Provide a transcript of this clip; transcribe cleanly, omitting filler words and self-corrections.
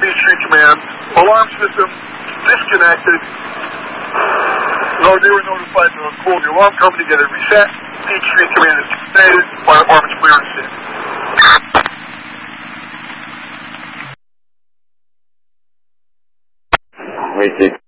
Peachtree Command. Alarm system disconnected. No, they were notified to call the alarm company, get it reset. Peachtree Command is terminated. Fire department's clear to stand. Wait,